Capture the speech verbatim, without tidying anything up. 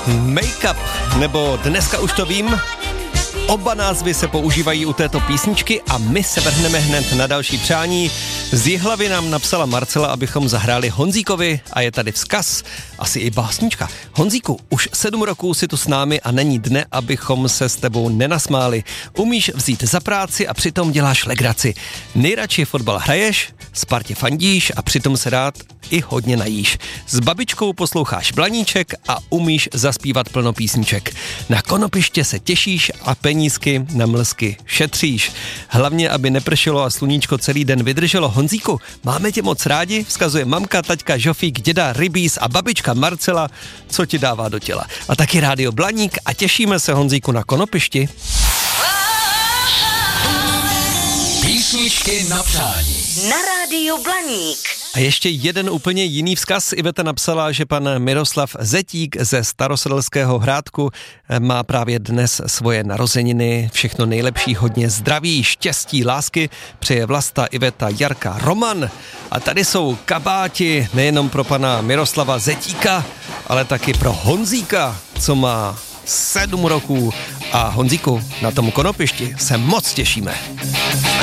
Make-up, nebo Dneska už to vím. Oba názvy se používají u této písničky a my se vrhneme hned na další přání. Z Jihlavy nám napsala Marcela, abychom zahráli Honzíkovi a je tady vzkaz, asi i básnička. Honzíku, už sedm roků si tu s námi a není dne, abychom se s tebou nenasmáli. Umíš vzít za práci a přitom děláš legraci. Nejradši fotbal hraješ, Spartě fandíš a přitom se rád i hodně najíš. S babičkou posloucháš Blaníček a umíš zaspívat plno písniček. Na konopiště se těšíš a penízky na mlsky šetříš. Hlavně, aby nepršelo a sluníčko celý den vydrželo. Honzíku, máme tě moc rádi, vzkazuje mamka, taťka, žofík, děda, rybíz a babička Marcela, co ti dává do těla. A taky rádio Blaník a těšíme se, Honzíku, na konopišti. Písničky na přání. Na rádiu Blaník. A ještě jeden úplně jiný vzkaz. Iveta napsala, že pan Miroslav Zetík ze Starosedlského Hrádku má právě dnes svoje narozeniny. Všechno nejlepší, hodně zdraví, štěstí, lásky. Přeje Vlasta, Iveta, Jarka, Roman. A tady jsou kabáti nejenom pro pana Miroslava Zetíka, ale taky pro Honzíka, co má sedm roků. A Honzíku, na tom konopišti se moc těšíme.